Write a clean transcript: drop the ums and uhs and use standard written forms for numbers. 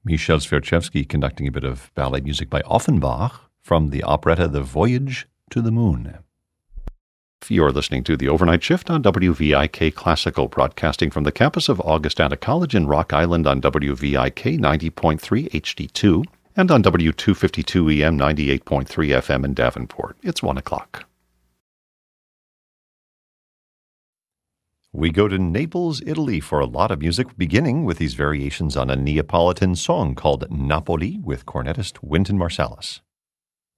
Michel Sverchevsky conducting a bit of ballet music by Offenbach from the operetta The Voyage to the Moon. You're listening to The Overnight Shift on WVIK Classical, broadcasting from the campus of Augustana College in Rock Island on WVIK 90.3 HD2 and on W252 EM 98.3 FM in Davenport. It's 1 o'clock. We go to Naples, Italy for a lot of music, beginning with these variations on a Neapolitan song called Napoli with cornetist Wynton Marsalis.